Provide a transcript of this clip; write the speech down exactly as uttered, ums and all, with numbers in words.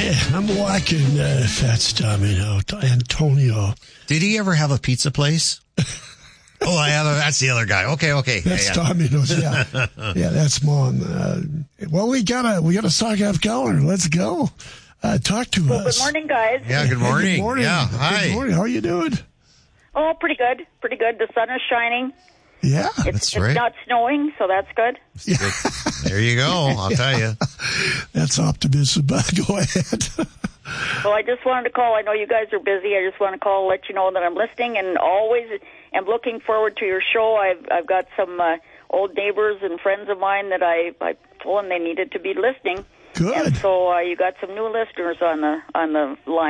I'm walking uh, Fats Domino, Antonio. Did he ever have a pizza place? Oh, I have a, that's the other guy. Okay, okay. That's yeah, yeah. Domino's, yeah. Yeah, that's Mom. Uh, well, we got a, we got a sock up caller. Let's go. Uh, talk to well, us. Good morning, guys. Yeah, good morning. Hey, good morning. Yeah, hi. Good morning. How are you doing? Oh, pretty good. Pretty good. The sun is shining. Yeah. It's, That's it's right. not snowing, so that's good. There you go. I'll tell you. That's optimism. But go ahead. Well, I just wanted to call. I know you guys are busy. I just want to call, let you know that I'm listening, and always am looking forward to your show. I've I've got some uh, old neighbors and friends of mine that I, I told them they needed to be listening. Good. And so uh, you got some new listeners on the on the line.